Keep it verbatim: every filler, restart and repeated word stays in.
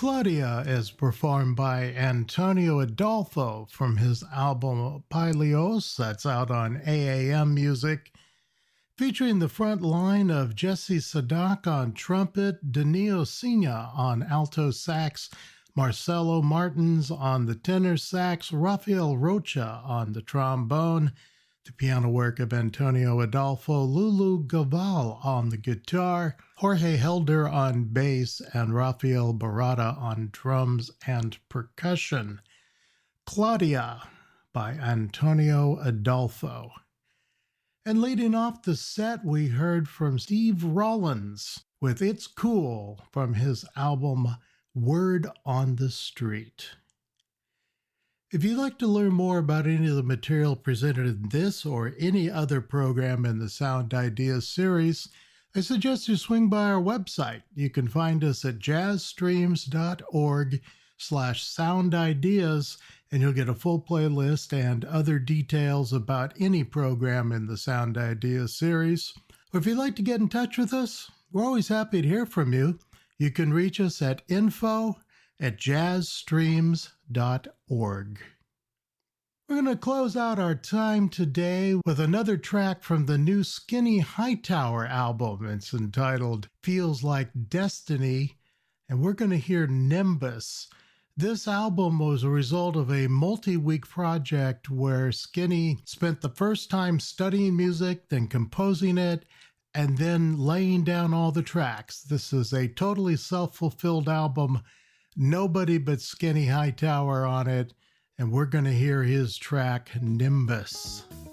Claudia is performed by Antonio Adolfo from his album Pyleos, that's out on A A M Music, featuring the front line of Jesse Sadak on trumpet, Danilo Sina on alto sax, Marcelo Martins on the tenor sax, Rafael Rocha on the trombone, the piano work of Antonio Adolfo, Lulu Gaval on the guitar, Jorge Helder on bass, and Rafael Barada on drums and percussion. Claudia by Antonio Adolfo. And leading off the set, we heard from Steve Rollins with It's Cool from his album Word on the Street. If you'd like to learn more about any of the material presented in this or any other program in the Sound Ideas series, I suggest you swing by our website. You can find us at jazzstreams.org slash sound ideas, and you'll get a full playlist and other details about any program in the Sound Ideas series. Or if you'd like to get in touch with us, we're always happy to hear from you. You can reach us at info at jazzstreams dot org. We're going to close out our time today with another track from the new Skinny Hightower album. It's entitled Feels Like Destiny, and we're going to hear Nimbus. This album was a result of a multi-week project where Skinny spent the first time studying music, then composing it, and then laying down all the tracks. This is a totally self-fulfilled album. Nobody but Skinny Hightower on it, and we're going to hear his track, Nimbus.